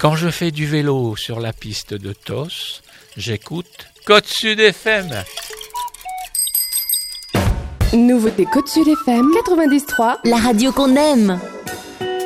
Quand je fais du vélo sur la piste de Tos, j'écoute Côte Sud FM. Nouveauté Côte Sud FM 93.3, la radio qu'on aime.